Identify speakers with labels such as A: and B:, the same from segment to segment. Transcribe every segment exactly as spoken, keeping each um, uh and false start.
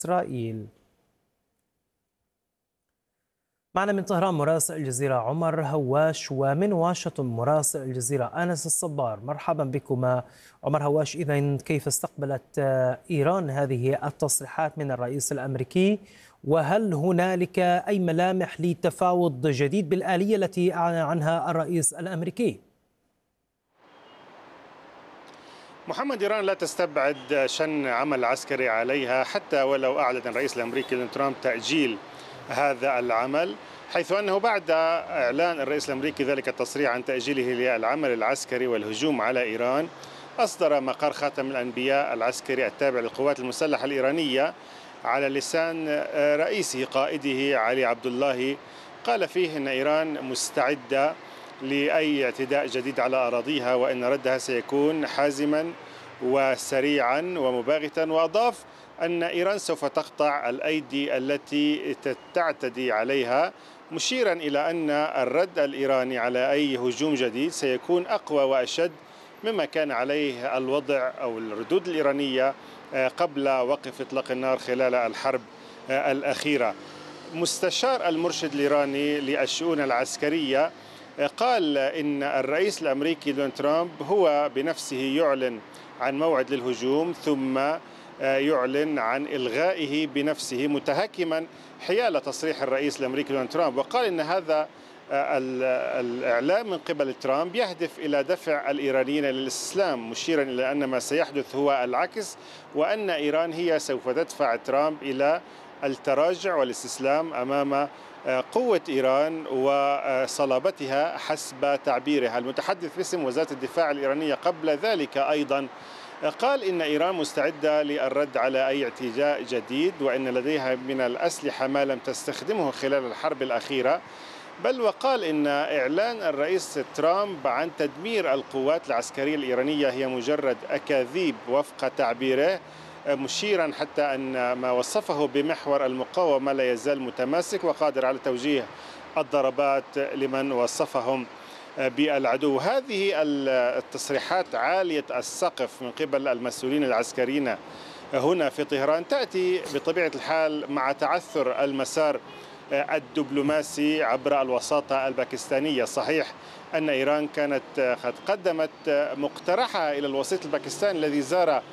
A: إسرائيل. معنا من طهران مراسل الجزيرة عمر هواش، ومن واشنطن مراسل الجزيرة أنس الصبار. مرحبا بكما. عمر هواش، إذن كيف استقبلت إيران هذه التصريحات من الرئيس الأمريكي؟ وهل هنالك أي ملامح لتفاوض جديد بالآلية التي أعلن عنها الرئيس الأمريكي؟
B: محمد، إيران لا تستبعد شن عمل عسكري عليها حتى ولو أعلن الرئيس الأمريكي دونالد ترامب تأجيل هذا العمل، حيث أنه بعد إعلان الرئيس الأمريكي ذلك التصريح عن تأجيله للعمل العسكري والهجوم على إيران، أصدر مقر خاتم الأنبياء العسكري التابع للقوات المسلحة الإيرانية على لسان رئيسه قائده علي عبد الله، قال فيه أن إيران مستعدة لأي اعتداء جديد على أراضيها وأن ردها سيكون حازما وسريعا ومباغتا، وأضاف أن إيران سوف تقطع الأيدي التي تعتدي عليها، مشيرا إلى أن الرد الإيراني على أي هجوم جديد سيكون أقوى وأشد مما كان عليه الوضع أو الردود الإيرانية قبل وقف إطلاق النار خلال الحرب الأخيرة. مستشار المرشد الإيراني للشؤون العسكرية قال إن الرئيس الأمريكي دونالد ترامب هو بنفسه يعلن عن موعد للهجوم ثم يعلن عن إلغائه بنفسه، متهكما حيال تصريح الرئيس الأمريكي دونالد ترامب، وقال إن هذا الإعلام من قبل ترامب يهدف إلى دفع الإيرانيين للاستسلام، مشيرا إلى أن ما سيحدث هو العكس، وأن إيران هي سوف تدفع ترامب إلى التراجع والاستسلام أمام قوة إيران وصلابتها حسب تعبيرها. المتحدث باسم وزارة الدفاع الإيرانية قبل ذلك أيضا قال إن إيران مستعدة للرد على أي اعتداء جديد، وإن لديها من الأسلحة ما لم تستخدمه خلال الحرب الأخيرة، بل وقال إن إعلان الرئيس ترامب عن تدمير القوات العسكرية الإيرانية هي مجرد أكاذيب وفق تعبيره، مشيرا حتى أن ما وصفه بمحور المقاومة لا يزال متماسك وقادر على توجيه الضربات لمن وصفهم بالعدو. هذه التصريحات عالية السقف من قبل المسؤولين العسكريين هنا في طهران تأتي بطبيعة الحال مع تعثر المسار الدبلوماسي عبر الوساطة الباكستانية. صحيح أن إيران كانت قد قدمت مقترحها إلى الوسيط الباكستاني الذي زار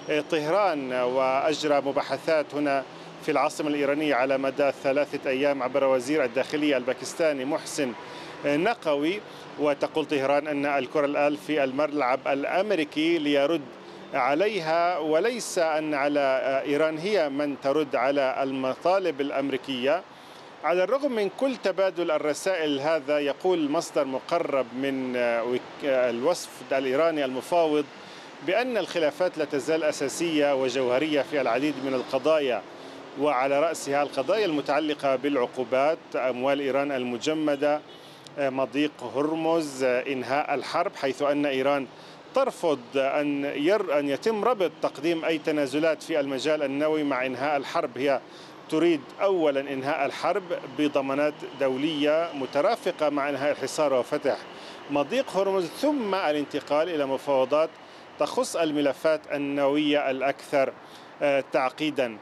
B: طهران وأجرى مباحثات هنا في العاصمة الإيرانية على مدى ثلاثة أيام عبر وزير الداخلية الباكستاني محسن نقوي، وتقول طهران أن الكرة الآن في الملعب الأمريكي ليرد عليها، وليس أن على إيران هي من ترد على المطالب الأمريكية. على الرغم من كل تبادل الرسائل هذا، يقول مصدر مقرب من الوفد الإيراني المفاوض بأن الخلافات لا تزال أساسية وجوهرية في العديد من القضايا، وعلى رأسها القضايا المتعلقة بالعقوبات، أموال إيران المجمدة، مضيق هرمز، إنهاء الحرب، حيث أن إيران ترفض أن ير أن يتم ربط تقديم أي تنازلات في المجال النووي مع إنهاء الحرب. هي تريد أولا إنهاء الحرب بضمانات دولية مترافقة مع إنهاء الحصار وفتح مضيق هرمز، ثم الانتقال إلى مفاوضات تخص الملفات النووية الأكثر تعقيدا.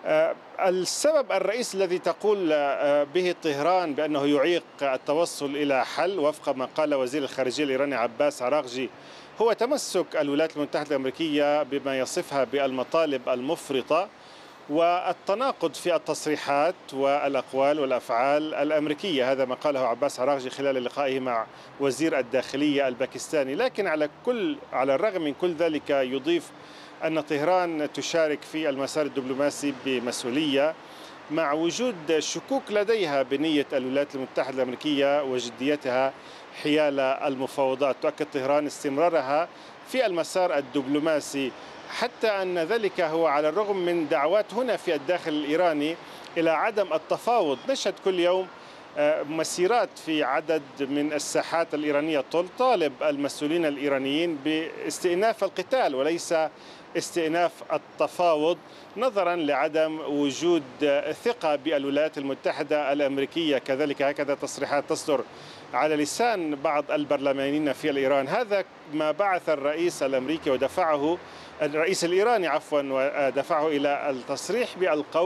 B: السبب الرئيسي الذي تقول به طهران بأنه يعيق التوصل إلى حل وفق ما قال وزير الخارجية الإيراني عباس عراغجي هو تمسك الولايات المتحدة الأمريكية بما يصفها بالمطالب المفرطة والتناقض في التصريحات والأقوال والأفعال الأمريكية. هذا ما قاله عباس عراغجي خلال لقائه مع وزير الداخلية الباكستاني. لكن على كل على الرغم من كل ذلك يضيف أن طهران تشارك في المسار الدبلوماسي بمسؤولية مع وجود شكوك لديها بنية الولايات المتحدة الأمريكية وجديتها حيال المفاوضات. تؤكد طهران استمرارها في المسار الدبلوماسي، حتى أن ذلك هو على الرغم من دعوات هنا في الداخل الإيراني إلى عدم التفاوض. نشهد كل يوم مسيرات في عدد من الساحات الإيرانية تطالب المسؤولين الإيرانيين باستئناف القتال وليس استئناف التفاوض، نظرا لعدم وجود ثقة بالولايات المتحدة الأمريكية. كذلك هكذا تصريحات تصدر على لسان بعض البرلمانيين في إيران. هذا ما بعث الرئيس الأمريكي ودفعه الرئيس الإيراني عفوا ودفعه إلى التصريح بالقول